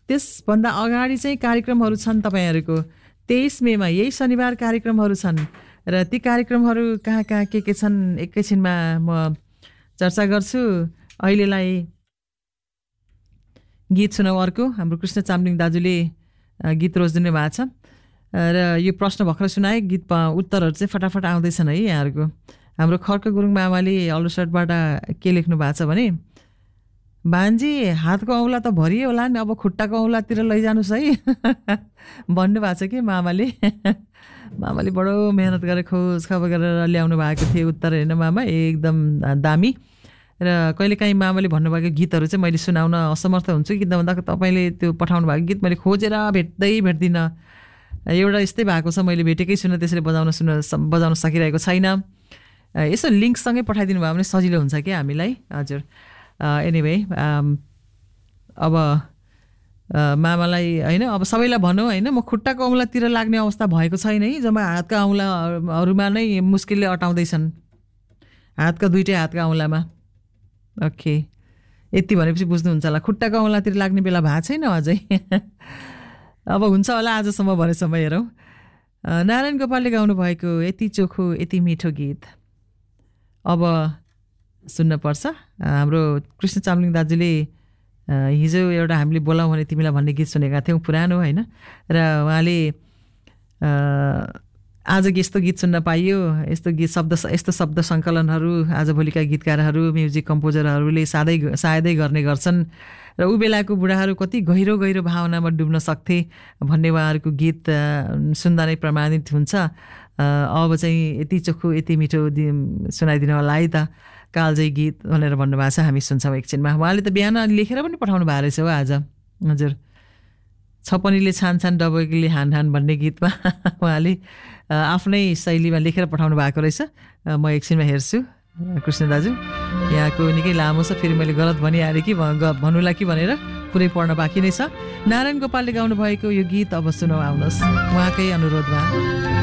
त्यसभन्दा अगाडि चाहिँ कार्यक्रमहरू छन् तपाईँहरूको 23 मेमा यही शनिबार कार्यक्रमहरू छन् र ती कार्यक्रमहरू कहाँ कहाँ के छन् एकैछिनमा म चर्चा गर्छु। अहिलेलाई गीत सुनाउ अर्को। हाम्रो कृष्ण चामलिङ दाजुले गीत रोजिदिनु भएको छ र यो प्रश्न भर्खर सुनाए। गीत उत्तरहरू चाहिँ फटाफट आउँदैछन् है यहाँहरूको। हाम्रो खर्क गुरुङ मामाले अल्लोसटबाट के लेख्नु भएको छ भने भान्जी हातको औँला त भरियो होला नि, अब खुट्टाको औँलातिर लैजानुहोस् है भन्नुभएको छ कि मामाले। मामाले बडो मेहनत गरेर खोज खबर गरेर ल्याउनु भएको थियो उत्तर होइन मामा, एकदम दामी। र कहिलेकाहीँ मामाले भन्नुभएको गीतहरू चाहिँ मैले सुनाउन असमर्थ हुन्छु, किन भन्दा तपाईँले त्यो पठाउनु भएको गीत मैले खोजेर भेट्दिनँ। एउटा यस्तै भएको छ, मैले भेटेकै छुइनँ, त्यसरी बजाउन सकिरहेको छैन। यसो लिङ्कसँगै पठाइदिनु भयो भने सजिलो हुन्छ क्या हामीलाई। हजुर एनिवे अब मामालाई होइन, अब सबैलाई भनौँ होइन, म खुट्टाको औँलातिर लाग्ने अवस्था भएको छैन है, जम्मा हातका औँलाहरूमा नै मुस्किलले अटाउँदैछन्, हातका दुइटै हातका औँलामा। ओके, यति भनेपछि बुझ्नुहुन्छ होला, खुट्टाको औँलातिर लाग्ने बेला भएको छैन अझै। अब हुन्छ होला आजसम्म भनेसम्म हेरौँ। नारायण गोपालले गाउनु भएको यति चोखो यति मिठो गीत अब सुन्नुपर्छ। हाम्रो कृष्ण चामलिङ दाजुले हिजो एउटा हामीले बोलाउँ भने तिमीलाई भन्ने गीत सुनेका थियौँ, पुरानो होइन, र उहाँले आज यस्तो गीत सुन्न पाइयो। यस्तो शब्द सङ्कलनहरू आजभोलिका गीतकारहरू म्युजिक कम्पोजरहरूले सायदै गर्ने गर्छन् र ऊ बेलाको बुढाहरू कति गहिरो गहिरो भावनामा डुब्न सक्थे भन्ने उहाँहरूको गीत सुन्दा नै प्रमाणित हुन्छ। अब चाहिँ यति चोखो यति मिठो सुनाइदिनु होला है त कालजयी गीत भनेर भन्नुभएको छ। हामी सुन्छौँ एकछिनमा। उहाँले त बिहान लेखेर पनि पठाउनु भएको रहेछ हो आज। हजुर, छपनीले छान छान डबकीले हान हान भन्ने गीतमा उहाँले आफ्नै शैलीमा लेखेर पठाउनु भएको रहेछ। म एकछिनमा हेर्छु कृष्ण दाजु, यहाँको निकै लामो छ, फेरि मैले गलत भनिहालेँ कि भन्नुला कि भनेर पुरै पढ्न बाँकी नै छ। नारायण गोपालले गाउनु भएको यो गीत अब सुनौ, आउनुहोस् उहाँकै अनुरोधमा।